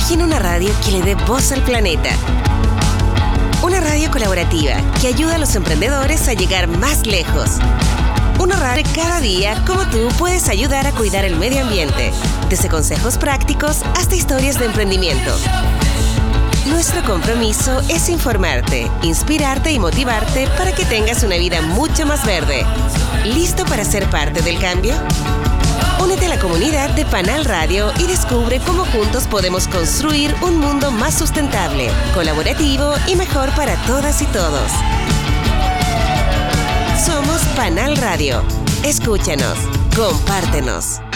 Imagina una radio que le dé voz al planeta. Una radio colaborativa que ayuda a los emprendedores a llegar más lejos. Una radio que cada día, como tú, puedes ayudar a cuidar el medio ambiente. Desde consejos prácticos hasta historias de emprendimiento. Nuestro compromiso es informarte, inspirarte y motivarte para que tengas una vida mucho más verde. ¿Listo para ser parte del cambio? Únete a la comunidad de Panal Radio y descubre cómo juntos podemos construir un mundo más sustentable, colaborativo y mejor para todas y todos. Somos Panal Radio. Escúchanos, compártenos.